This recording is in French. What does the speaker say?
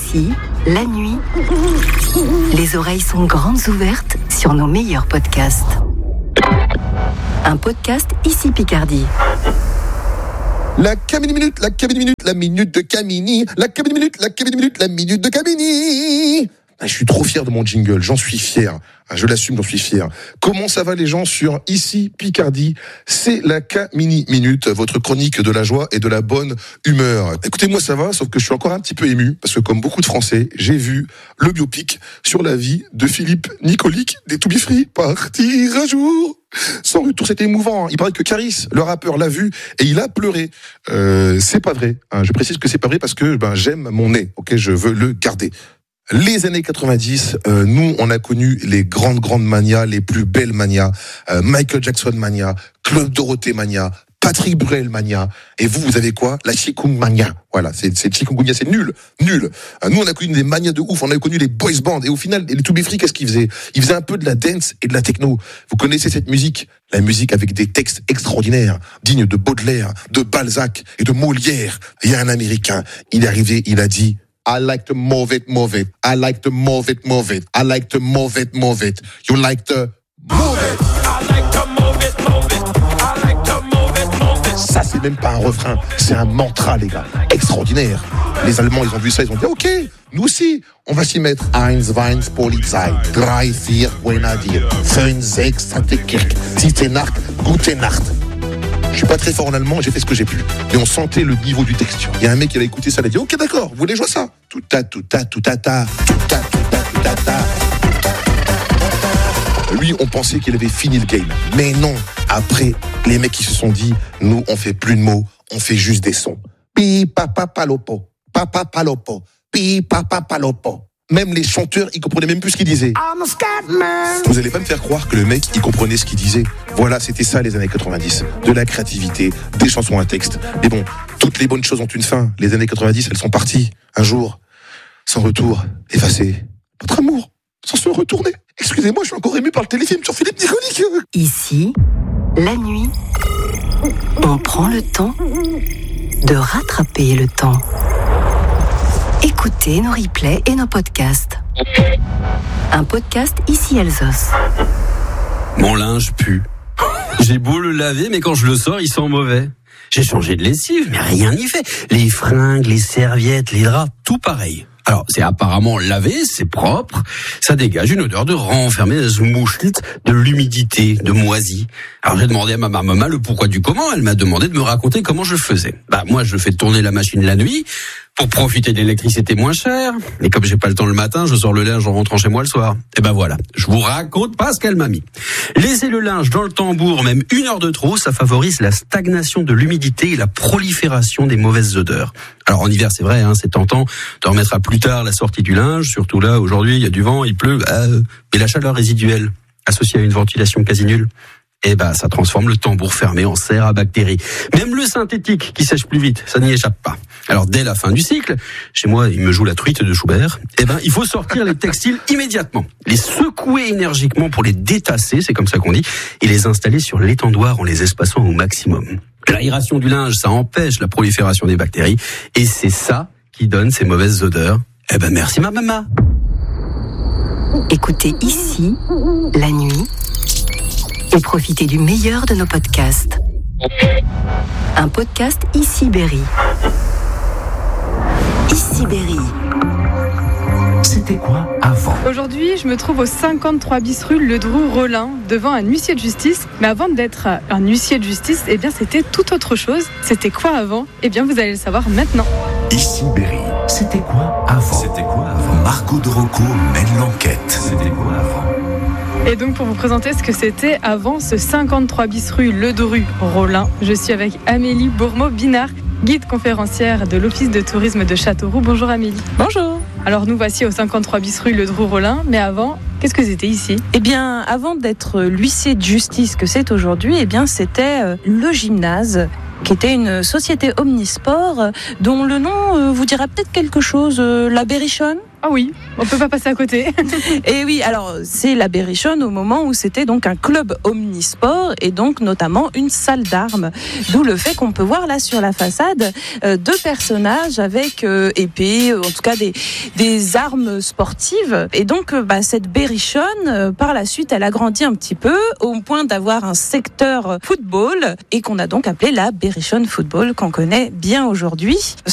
Ici, la nuit, les oreilles sont grandes ouvertes sur nos meilleurs podcasts. Un podcast Ici Picardie. La Camini Minute, la Camini Minute, la minute de Camini. La Camini Minute, la Camini Minute, la minute de Camini. Je suis trop fier de mon jingle, j'en suis fier. Je l'assume, j'en suis fier. Comment ça va les gens sur Ici Picardie? C'est la Camini Minute, votre chronique de la joie et de la bonne humeur. Écoutez, moi ça va, sauf que je suis encore un petit peu ému, parce que comme beaucoup de Français, j'ai vu le biopic sur la vie de Philippe Nicolic des To Be Free. Partir un jour sans retour, c'était émouvant. Il paraît que Caris, le rappeur, l'a vu et il a pleuré. C'est pas vrai. Je précise que c'est pas vrai parce que j'aime mon nez. Ok, je veux le garder. Les années 90, nous, on a connu les grandes manias, les plus belles manias. Michael Jackson mania, Claude Dorothée mania, Patrick Bruel mania. Et vous avez quoi? La chikungunya. Voilà, c'est chikungunya, c'est nul. Nous, on a connu des manias de ouf. On a connu les boys bands. Et au final, les To Be Free, qu'est-ce qu'ils faisaient? Ils faisaient un peu de la dance et de la techno. Vous connaissez cette musique? La musique avec des textes extraordinaires, dignes de Baudelaire, de Balzac et de Molière. Il y a un Américain, il est arrivé, il a dit: I like to move it. I like to move it. I like to move it. You like to move it. I like to move it. I like to move it. Ça, c'est même pas un refrain, c'est un mantra, les gars. Extraordinaire. Les Allemands, ils ont vu ça, ils ont dit, OK, nous aussi, on va s'y mettre. 1, 2, Polizei, 3, 4, Grenadier, 5, 6, Santekirk, 6, Nacht, Gute Nacht. Je suis pas très fort en allemand, j'ai fait ce que j'ai pu. Et on sentait le niveau du texte. Il y a un mec qui avait écouté ça, il a dit: OK, d'accord, vous voulez jouer ça? Tout ta. Lui, on pensait qu'il avait fini le game. Mais non. Après, les mecs qui se sont dit: nous, on fait plus de mots, on fait juste des sons. Pi papa palopo, pi papa palopo. Même les chanteurs, ils comprenaient même plus ce qu'ils disaient. Vous allez pas me faire croire que le mec, il comprenait ce qu'il disait. Voilà, c'était ça les années 90. De la créativité, des chansons à texte. Mais bon, toutes les bonnes choses ont une fin. Les années 90, elles sont parties. Un jour, sans retour, effacé. Notre amour, sans se retourner. Excusez-moi, je suis encore ému par le téléfilm sur Philippe Nicolic. Ici, la nuit, on prend le temps de rattraper le temps. Écoutez nos replays et nos podcasts. Un podcast Ici Alsos. Mon linge pue. J'ai beau le laver, mais quand je le sors, il sent mauvais. J'ai changé de lessive, mais rien n'y fait. Les fringues, les serviettes, les draps, tout pareil. Alors, c'est apparemment lavé, c'est propre, ça dégage une odeur de renfermé, de l'humidité, de moisi. Alors, j'ai demandé à ma maman le pourquoi du comment, elle m'a demandé de me raconter comment je faisais. Moi, je fais tourner la machine la nuit, pour profiter de l'électricité moins chère. Et comme j'ai pas le temps le matin, je sors le linge en rentrant chez moi le soir. Et voilà, je vous raconte pas ce qu'elle m'a mis. Laisser le linge dans le tambour, même 1 heure de trop, ça favorise la stagnation de l'humidité et la prolifération des mauvaises odeurs. Alors en hiver, c'est vrai, c'est tentant de remettre à plus tard la sortie du linge, surtout là, aujourd'hui, il y a du vent, il pleut, mais la chaleur résiduelle, associée à une ventilation quasi nulle, ça transforme le tambour fermé en serre à bactéries. Même le synthétique qui sèche plus vite, ça n'y échappe pas. Alors dès la fin du cycle, chez moi il me joue la truite de Schubert, il faut sortir les textiles immédiatement, les secouer énergiquement pour les détasser, c'est comme ça qu'on dit, et les installer sur l'étendoir en les espaçant au maximum. L'aération du linge, ça empêche la prolifération des bactéries, et c'est ça qui donne ces mauvaises odeurs. Merci ma maman. Écoutez Ici, la nuit, et profitez du meilleur de nos podcasts. Un podcast Ici Berry. Ici Berry. C'était quoi avant? Aujourd'hui, je me trouve au 53 bis rue Ledru-Rollin, devant un huissier de justice. Mais avant d'être un huissier de justice, c'était tout autre chose. C'était quoi avant? Vous allez le savoir maintenant. Ici Berry. C'était quoi avant? Margot de Rocco mène l'enquête. C'était quoi avant? Et donc pour vous présenter ce que c'était avant ce 53 bis rue Ledru-Rollin, je suis avec Amélie Bourmeau-Binard, guide conférencière de l'Office de tourisme de Châteauroux. Bonjour Amélie. Bonjour. Alors nous voici au 53 bis rue Ledru-Rollin, mais avant, qu'est-ce que c'était ici? Avant d'être l'huissier de justice que c'est aujourd'hui, c'était le gymnase, qui était une société omnisport dont le nom vous dira peut-être quelque chose, la Berrichonne. Ah oui, on peut pas passer à côté. Et oui, alors c'est la Berrichonne au moment où c'était donc un club omnisport et donc notamment une salle d'armes. D'où le fait qu'on peut voir là sur la façade deux personnages avec épées, en tout cas des armes sportives. Et donc cette Berrichonne, par la suite, elle a grandi un petit peu au point d'avoir un secteur football et qu'on a donc appelé la Berrichonne Football qu'on connaît bien aujourd'hui.